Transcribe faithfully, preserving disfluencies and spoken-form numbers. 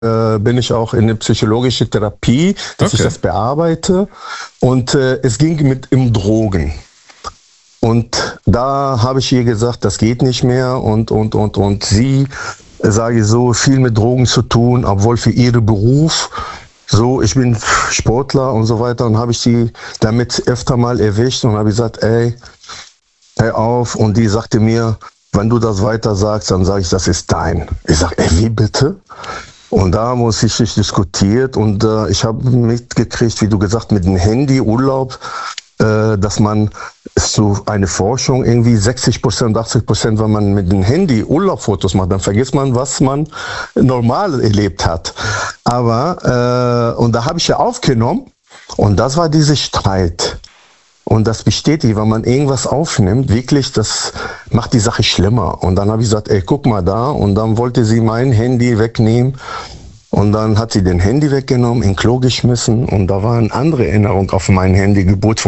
äh, bin ich auch in eine psychologische Therapie, dass Okay. ich das bearbeite. Und äh, es ging mit um Drogen. Und da habe ich ihr gesagt, das geht nicht mehr. Und, und, und, und sie, äh, sage ich so, viel mit Drogen zu tun, obwohl für ihren Beruf, so, ich bin Sportler und so weiter. Und habe ich sie damit öfter mal erwischt und habe gesagt, ey, hör auf. Und die sagte mir, wenn du das weiter sagst, dann sage ich, das ist dein. Ich sage, ey, wie bitte? Und da haben wir uns richtig diskutiert und äh, ich habe mitgekriegt, wie du gesagt, mit dem Handy Urlaub, äh, dass man so eine Forschung irgendwie sechzig Prozent, achtzig Prozent, wenn man mit dem Handy Urlaubfotos macht, dann vergisst man, was man normal erlebt hat. Aber, äh, und da habe ich ja aufgenommen und das war dieser Streit. Und das bestätigt, wenn man irgendwas aufnimmt, wirklich, das macht die Sache schlimmer. Und dann habe ich gesagt, ey, guck mal da. Und dann wollte sie mein Handy wegnehmen. Und dann hat sie den Handy weggenommen, in Klo geschmissen. Und da war eine andere Erinnerung auf mein Handy, Geburt von